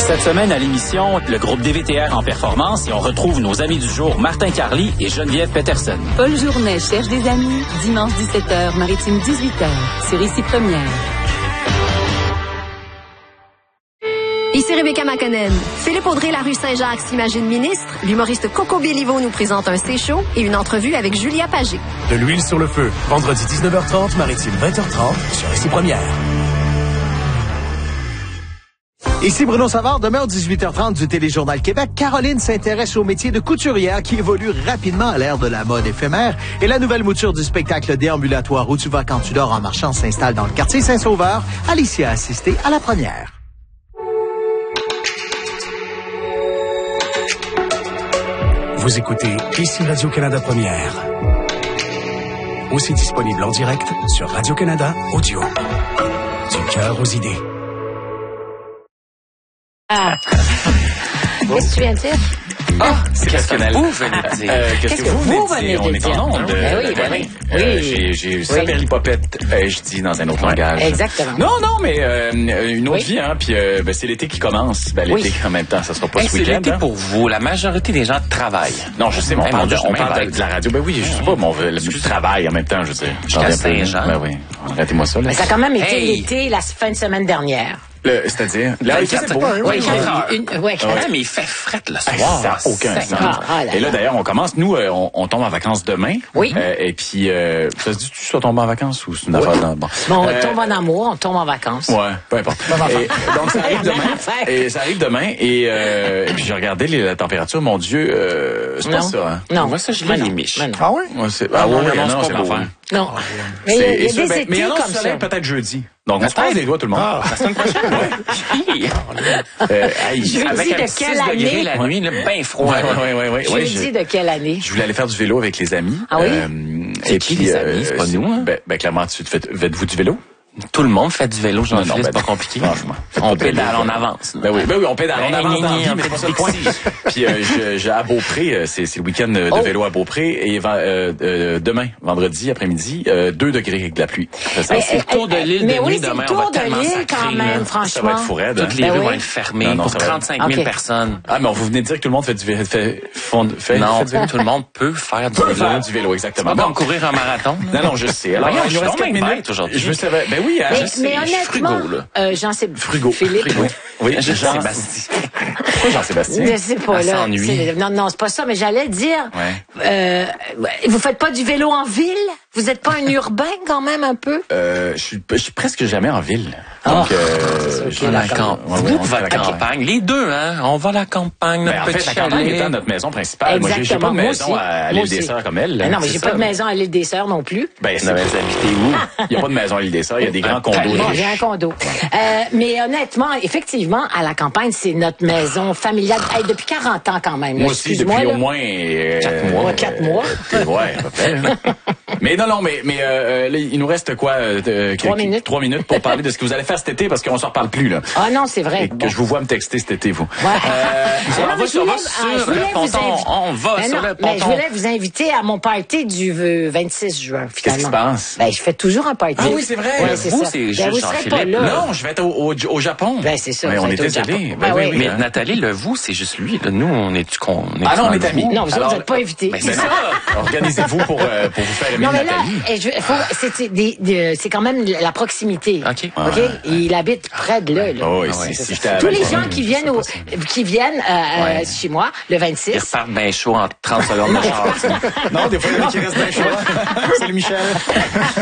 Cette semaine à l'émission, le groupe DVTR en performance et on retrouve nos amis du jour Martin Carly et Geneviève Peterson. Paul Journet cherche des amis, dimanche 17h, Maritime 18h, sur Ici Première. Ici Rebecca McConnell. Philippe Audrey, la rue Saint-Jacques, s'imagine ministre. L'humoriste Coco Béliveau nous présente un C-show et une entrevue avec Julia Pagé. De l'huile sur le feu. Vendredi 19h30, Maritime 20h30, sur Ici Première. Ici Bruno Savard. Demain, à 18h30 du Téléjournal Québec, Caroline s'intéresse au métier de couturière qui évolue rapidement à l'ère de la mode éphémère. Et la nouvelle mouture du spectacle déambulatoire Où tu vas quand tu dors en marchant s'installe dans le quartier Saint-Sauveur. Alicia a assisté à la première. Vous écoutez Ici Radio-Canada Première. Aussi disponible en direct sur Radio-Canada Audio. Du cœur aux idées. Ah. Qu'est-ce que tu viens de dire? Qu'est-ce que vous venez de dire? Qu'est-ce que vous venez de dire? On est en onde. Oui. J'ai saperlipopette, je dis dans un autre langage. Exactement. Non, mais une autre vie, hein. Puis c'est l'été qui commence. L'été en même temps, ça sera pas ce week-end. C'est l'été pour vous. La majorité des gens travaillent. Non, je sais, mais on parle de la radio. Ben oui, je sais pas, mais on veut le travail en même temps, je veux dire. Jusqu'à Saint-Jean. Ben oui. Arrêtez-moi ça, là. Mais ça a quand même été l'été, la fin de semaine dernière. C'est-à-dire? Là, c'est beau. Oui, mais il fait fret le soir. Ça n'a aucun sens. Et là, d'ailleurs, on commence. Nous, on tombe en vacances demain. Oui. Et puis, ça se dit, tu sois tombé en vacances ou c'est une affaire dans... Bon, on tombe en amour, on tombe en vacances. Ouais, peu importe. Donc, ça arrive demain. Et ça arrive demain. Et puis, j'ai regardé la température. Mon Dieu, c'est pas ça, hein? Non. Moi, ça, je l'ai les miches. Ah oui? Non, c'est l'enfer. Non. Mais il y a des étés mais comme annonce ça. soleil peut-être jeudi. Donc, on se passe les doigts, tout le monde. La semaine prochaine, Jeudi avec de un 6 quelle degrés année? la nuit, bien froid. Oui. Jeudi de quelle année? Je voulais aller faire du vélo avec les amis. Ah oui? Et puis, les amis, c'est pas nous, hein? Ben, clairement, faites-vous du vélo? Tout le monde fait du vélo, Non, c'est pas compliqué. Franchement. On pédale, on avance. Ben oui, on pédale, on avance dans la vie, mais c'est pas ça le point. Puis j'ai à Beaupré, c'est le week-end de vélo à Beaupré, et demain, vendredi après-midi, 2 degrés avec de la pluie. C'est le tour de l'île de nuit demain, on va tellement l'île quand même, franchement. Ça va être fou raide. Toutes les rues vont être fermées pour 35 000 personnes. Ah, mais vous venez de dire que tout le monde fait du vélo. Non, tout le monde peut faire du vélo. Faire du vélo, exactement. Pas comme courir un marathon. Non, je sais. Alors, il nous reste 4 minutes aujourd'hui. Ben oui, mais honnêtement, Philippe. Oui, Jean-Sébastien. Pourquoi Jean-Sébastien? Je sais pas, là. S'ennuie. Non, c'est pas ça, mais j'allais dire, vous faites pas du vélo en ville? Vous êtes pas un urbain quand même un peu? Je suis presque jamais en ville. Donc, Vous, votre campagne, les deux, hein? On va à la campagne, notre petit la campagne étant notre maison principale. Moi, j'ai pas de maison à l'île des Sœurs comme elle. Non, mais j'ai pas de maison à l'île des Sœurs non plus. Ben, vous habitez où? Il y a pas de maison à l'île des Sœurs, il y a des grands condos. J'ai un condo. Mais honnêtement, effectivement, à la campagne, c'est notre maison familiale. Hey, depuis 40 ans quand même. Moi aussi, depuis au moins 4 mois. Ouais, à peu près. Mais non, là, il nous reste quoi? 3 minutes. 3 minutes pour parler de ce que vous allez faire cet été, parce qu'on s'en reparle plus, là. Ah non, c'est vrai. Et que je vous vois me texter cet été, vous. Ouais. On va sur le ponton. On va sur le ponton. Mais je voulais vous inviter à mon party du 26 juin, finalement. Qu'est-ce qui se passe? Ben, je fais toujours un party. Ah oui, c'est vrai. Ouais, c'est vous, ça. c'est Ben, juste vous serez pas Jean-Philippe. là. Non, je vais être au Japon. Ben, c'est ça. Mais on est désolé. Ben oui. Mais Nathalie, le vous, c'est juste lui. Nous, on est Ah non, on est amis. Non, vous n'êtes pas invités. C'est ça. Organisez-vous pour vous faire aimer non, mais là, Nathalie. c'est quand même la proximité. OK. Il habite près de là. Oh, oui, si j'étais à tous les Valparaíso, gens qui viennent chez moi le 26. Ils repartent bien chaud en 30 secondes de char. Non, des fois, il y en a qui restent bien chaud. Salut Michel.